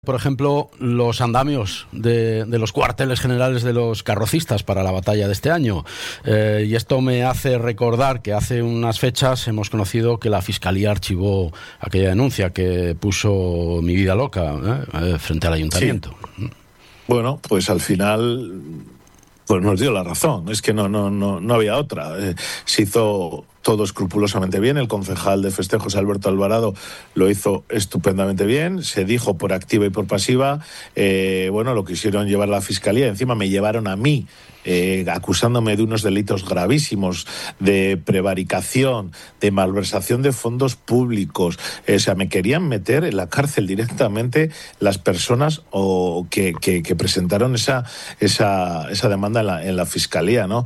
Por ejemplo, los andamios de los cuarteles generales de los carrocistas para la batalla de este año. Y esto me hace recordar que hace unas fechas hemos conocido que la Fiscalía archivó aquella denuncia que puso Mi Vida Loca frente al Ayuntamiento. Sí. Bueno, pues al final pues nos dio la razón. Es que no había otra. Se hizo todo escrupulosamente bien. El concejal de festejos, Alberto Alvarado, lo hizo estupendamente bien. Se dijo por activa y por pasiva. Bueno, lo quisieron llevar a la Fiscalía. Encima me llevaron a mí, acusándome de unos delitos gravísimos, de prevaricación, de malversación de fondos públicos. O sea, me querían meter en la cárcel directamente las personas que presentaron esa demanda en la Fiscalía, ¿no?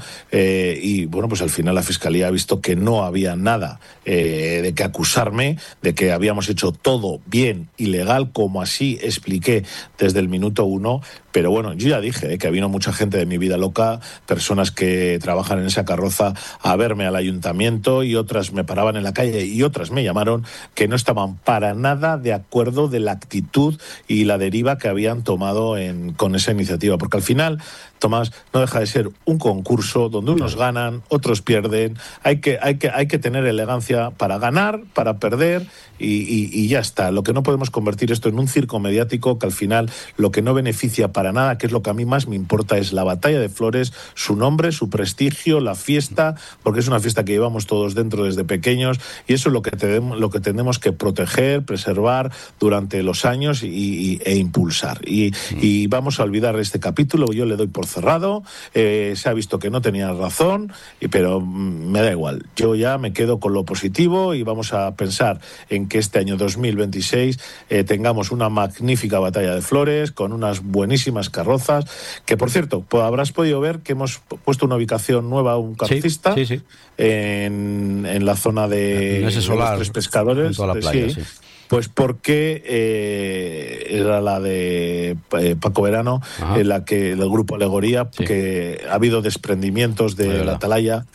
Y bueno, pues al final la Fiscalía ha visto que no había nada de que acusarme, de que habíamos hecho todo bien y legal, como así expliqué desde el minuto 1. Pero bueno, yo ya dije que vino mucha gente de Mi Vida Loca, personas que trabajan en esa carroza, a verme al ayuntamiento, y otras me paraban en la calle y otras me llamaron, que no estaban para nada de acuerdo de la actitud y la deriva que habían tomado con esa iniciativa. Porque al final, Tomás, no deja de ser un concurso donde unos ganan, otros pierden. Hay que tener elegancia para ganar, para perder, y ya está. Lo que no podemos convertir esto en un circo mediático que al final lo que no beneficia para nada, que es lo que a mí más me importa, es la batalla de Flores, su nombre, su prestigio, la fiesta, porque es una fiesta que llevamos todos dentro desde pequeños, y eso es lo que tenemos que proteger, preservar durante los años e impulsar. Y vamos a olvidar este capítulo. Yo le doy por cerrado. Se ha visto que no tenía razón, pero me da igual. Yo ya me quedo con lo positivo y vamos a pensar en que este año 2026 tengamos una magnífica batalla de Flores con unas buenísimas carrozas, que por cierto, habrás podido ver que hemos puesto una ubicación nueva a un carrocista sí. En la zona de ese solar, los Tres Pescadores, junto a la playa, sí. Pues porque era la de Paco Verano, en la que el grupo Alegoría, que ha habido desprendimientos de la atalaya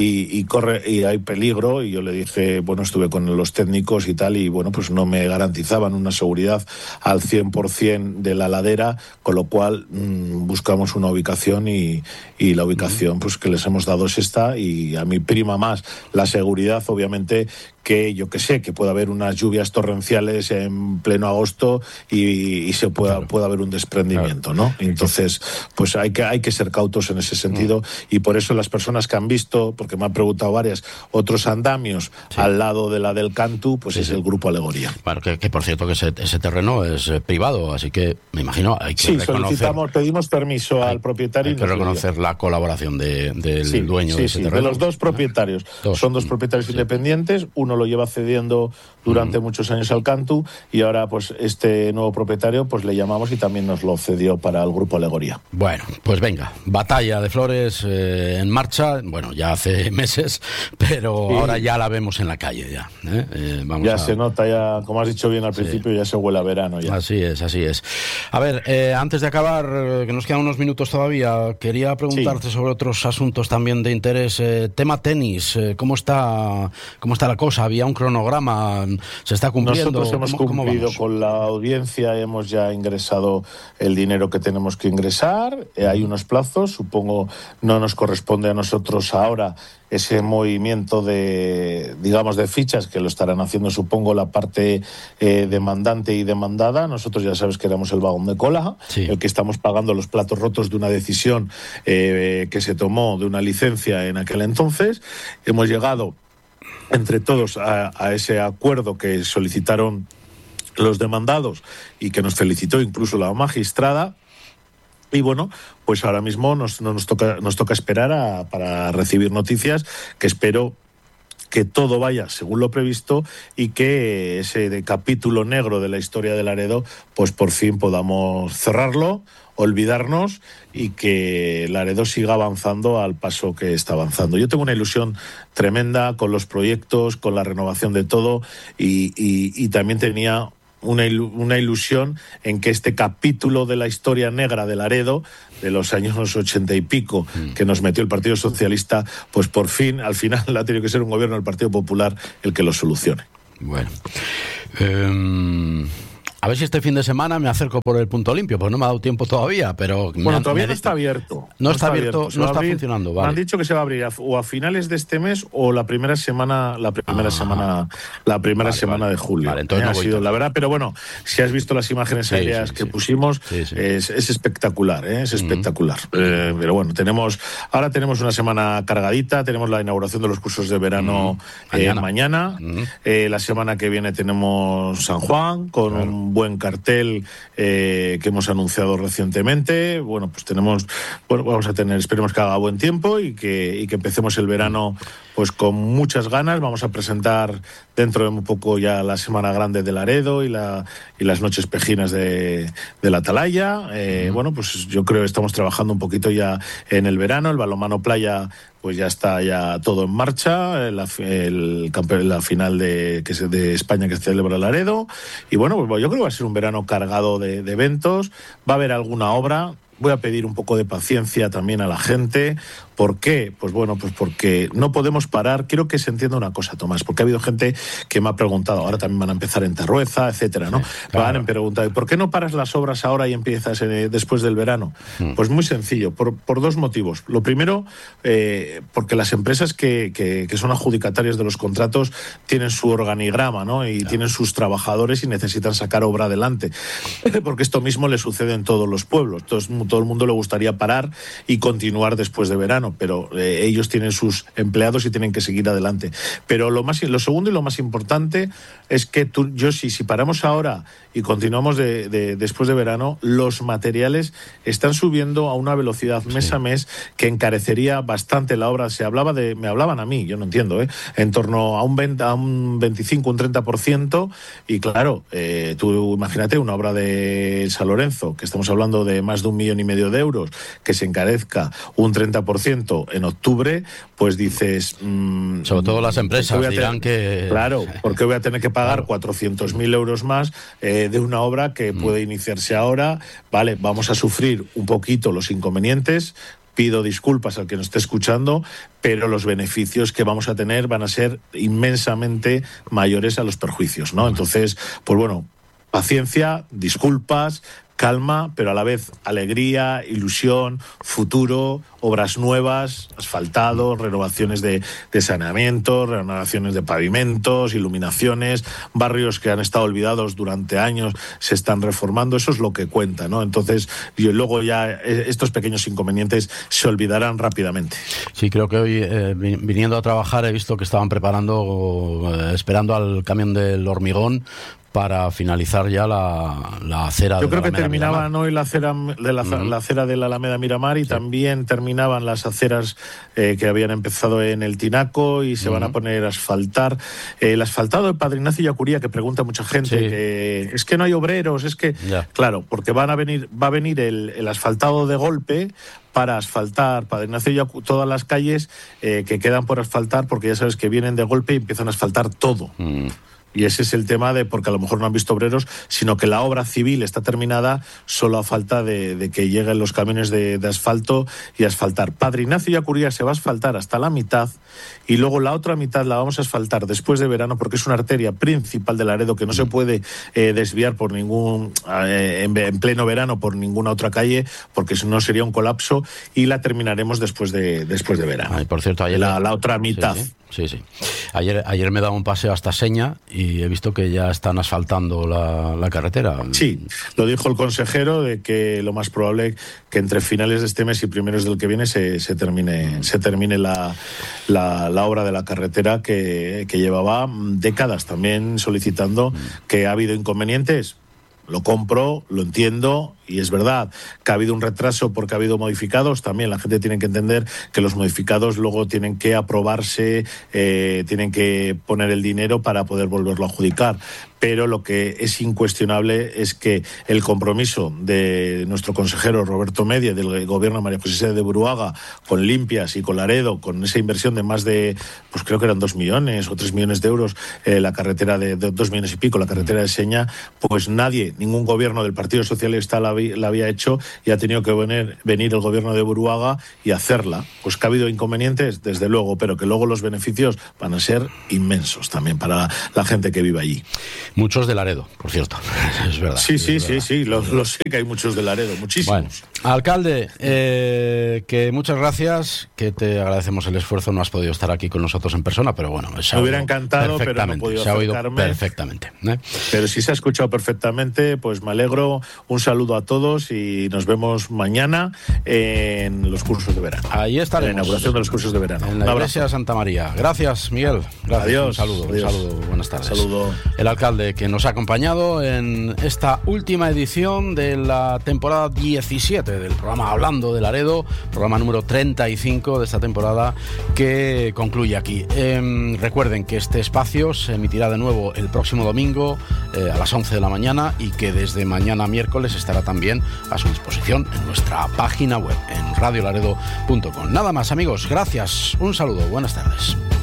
y hay peligro, y yo le dije, bueno, estuve con los técnicos y tal, y bueno, pues no me garantizaban una seguridad al 100% de la ladera, con lo cual buscamos una ubicación, y la ubicación pues que les hemos dado es esta, y a mi prima más la seguridad, obviamente, que yo que sé, que pueda haber unas lluvias torrenciales en pleno agosto y se pueda haber un desprendimiento, ¿no? Entonces, pues hay que ser cautos en ese sentido, y por eso las personas que han visto, porque me han preguntado varias, otros andamios al lado de la del Cantu, pues es el grupo Alegoría. Bueno, que por cierto que ese terreno es privado, así que me imino hay que reconocer... pedimos permiso al propietario. Hay que reconocer la colaboración del dueño de ese terreno. De los dos propietarios. Son dos propietarios independientes, uno lo lleva cediendo durante muchos años al Cantu, y ahora pues este nuevo propietario pues le llamamos y también nos lo cedió para el grupo Alegoría. Bueno, pues venga, batalla de Flores en marcha, bueno, ya hace meses, pero ahora ya la vemos en la calle ya. Se nota, ya, como has dicho bien al principio, ya se huele a verano ya. Así es. A ver, antes de acabar, que nos quedan unos minutos todavía, quería preguntarte sobre otros asuntos también de interés. Tema tenis, ¿cómo está la cosa? Había un cronograma, ¿se está cumpliendo? Nosotros hemos cumplido con la audiencia, hemos ya ingresado el dinero que tenemos que ingresar, hay unos plazos, supongo no nos corresponde a nosotros ahora ese movimiento de fichas, que lo estarán haciendo, supongo, la parte demandante y demandada. Nosotros ya sabes que éramos el vagón de cola, el que estamos pagando los platos rotos de una decisión que se tomó de una licencia en aquel entonces. Hemos llegado entre todos a ese acuerdo que solicitaron los demandados y que nos felicitó incluso la magistrada. Y bueno, pues ahora mismo nos toca esperar para recibir noticias, que espero que todo vaya según lo previsto y que ese capítulo negro de la historia de Laredo pues por fin podamos cerrarlo, olvidarnos, y que Laredo siga avanzando al paso que está avanzando. Yo tengo una ilusión tremenda con los proyectos, con la renovación de todo, y también tenía una ilusión en que este capítulo de la historia negra de Laredo, de los años 80 y pico, que nos metió el Partido Socialista, pues por fin, al final, ha tenido que ser un gobierno del Partido Popular el que lo solucione. Bueno. A ver si este fin de semana me acerco por el Punto Limpio, pues no me ha dado tiempo todavía, pero... Bueno, todavía no está abierto. No está abierto, no está funcionando, vale. Me han dicho que se va a abrir o a finales de este mes o la primera semana de julio. Vale, entonces ha sido la verdad, pero bueno, si has visto las imágenes aéreas que pusimos, es espectacular, es espectacular. Pero bueno, ahora tenemos una semana cargadita, tenemos la inauguración de los cursos de verano mañana. La semana que viene tenemos San Juan, con un buen cartel que hemos anunciado recientemente. Bueno, pues vamos a tener, esperemos que haga buen tiempo y que empecemos el verano pues con muchas ganas. Vamos a presentar dentro de muy poco ya la Semana Grande de Laredo y las Noches Pejinas de la Atalaya. Bueno, pues yo creo que estamos trabajando un poquito ya en el verano. El balonmano playa pues ya está todo en marcha, la final de España que se celebra en Laredo. Y bueno, pues yo creo que va a ser un verano cargado de eventos. Va a haber alguna obra. Voy a pedir un poco de paciencia también a la gente. ¿Por qué? Pues bueno, pues porque no podemos parar. Quiero que se entienda una cosa, Tomás, porque ha habido gente que me ha preguntado, ahora también van a empezar en Terrueza, etcétera, ¿no? Sí, claro. Van a preguntar, ¿por qué no paras las obras ahora y empiezas después del verano? Pues muy sencillo, por dos motivos. Lo primero, porque las empresas que son adjudicatarias de los contratos tienen su organigrama, ¿no? Y tienen sus trabajadores y necesitan sacar obra adelante. Porque esto mismo le sucede en todos los pueblos. Todo el mundo le gustaría parar y continuar después de verano, pero ellos tienen sus empleados y tienen que seguir adelante. Pero lo segundo y lo más importante es que si paramos ahora y continuamos después de verano, los materiales están subiendo a una velocidad mes a mes que encarecería bastante la obra. Me hablaban a mí, yo no entiendo, en torno a un 25, un 30%, y claro, tú imagínate una obra de San Lorenzo, que estamos hablando de más de 1,5 millones de euros, que se encarezca un 30% en octubre, pues dices... sobre todo las empresas dirán que... Claro, porque voy a tener que pagar 400.000 euros más de una obra que puede iniciarse ahora. Vale, vamos a sufrir un poquito los inconvenientes. Pido disculpas al que nos esté escuchando, pero los beneficios que vamos a tener van a ser inmensamente mayores a los perjuicios, ¿no? Entonces, pues bueno, paciencia, disculpas, calma, pero a la vez alegría, ilusión, futuro, obras nuevas, asfaltado, renovaciones de saneamiento, renovaciones de pavimentos, iluminaciones, barrios que han estado olvidados durante años se están reformando. Eso es lo que cuenta, ¿no? Entonces, luego ya estos pequeños inconvenientes se olvidarán rápidamente. Sí, creo que hoy, viniendo a trabajar, he visto que estaban esperando al camión del hormigón para finalizar ya la acera. Yo creo que terminaban hoy la acera de la Alameda Miramar, y también terminaban las aceras que habían empezado en el Tinaco, y se van a poner a asfaltar. El asfaltado de Padre Ignacio y Acuría, que pregunta mucha gente, que es que no hay obreros, es que... Ya. Claro, porque va a venir el asfaltado de golpe para asfaltar Padre Ignacio y todas las calles que quedan por asfaltar, porque ya sabes que vienen de golpe y empiezan a asfaltar todo. Y ese es el tema porque a lo mejor no han visto obreros, sino que la obra civil está terminada, solo a falta de que lleguen los camiones de asfalto y asfaltar. Padre Ignacio y Acuría se va a asfaltar hasta la mitad, y luego la otra mitad la vamos a asfaltar después de verano, porque es una arteria principal de Laredo que no se puede desviar por en pleno verano por ninguna otra calle, porque si no sería un colapso, y la terminaremos después de verano. Ay, por cierto, ayer la otra mitad. Sí. Ayer me daba un paseo hasta Seña y he visto que ya están asfaltando la carretera. Sí, lo dijo el consejero, de que lo más probable que entre finales de este mes y primeros del que viene se termine la obra de la carretera que llevaba décadas también solicitando. Que ha habido inconvenientes, lo compro, lo entiendo, y es verdad que ha habido un retraso porque ha habido modificados. También la gente tiene que entender que los modificados luego tienen que aprobarse, tienen que poner el dinero para poder volverlo a adjudicar. Pero lo que es incuestionable es que el compromiso de nuestro consejero Roberto Media, del gobierno de María José de Buruaga, con Limpias y con Laredo, con esa inversión de más de, pues creo que eran 2 millones o 3 millones de euros, la carretera de 2 millones y pico, la carretera de Seña, pues ningún gobierno del Partido Socialista a la la había hecho y ha tenido que venir el gobierno de Buruaga y hacerla. Pues que ha habido inconvenientes, desde luego, pero que luego los beneficios van a ser inmensos también para la gente que vive allí. Muchos de Laredo, por cierto, es verdad. Sí, lo sé que hay muchos de Laredo, muchísimos. Bueno, alcalde, que muchas gracias, que te agradecemos el esfuerzo, no has podido estar aquí con nosotros en persona, pero bueno, me hubiera encantado, pero no he podido acercarme. Perfectamente. Pero si se ha escuchado perfectamente, pues me alegro. Un saludo a todos y nos vemos mañana en los cursos de verano. Ahí estaremos. En la inauguración de los cursos de verano. En la iglesia de Santa María. Gracias, Miguel. Gracias. Adiós. Un saludo. Buenas tardes. Saludo. El alcalde que nos ha acompañado en esta última edición de la temporada 17 del programa Hablando de Laredo, programa número 35 de esta temporada que concluye aquí. Recuerden que este espacio se emitirá de nuevo el próximo domingo a las 11 de la mañana y que desde mañana miércoles estará también a su disposición en nuestra página web en radiolaredo.com. Nada más, amigos, gracias, un saludo, buenas tardes.